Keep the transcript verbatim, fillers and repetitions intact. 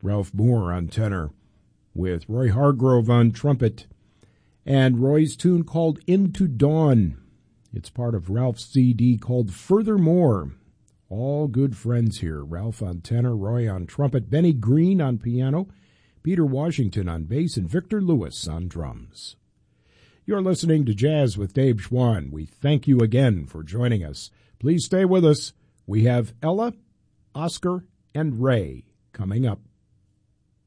Ralph Moore on tenor, with Roy Hargrove on trumpet, and Roy's tune called Into Dawn. It's part of Ralph's C D called Furthermore. All good friends here. Ralph on tenor, Roy on trumpet, Benny Green on piano, Peter Washington on bass, and Victor Lewis on drums. You're listening to Jazz with Dave Schwann. We thank you again for joining us. Please stay with us. We have Ella, Oscar, and Ray coming up.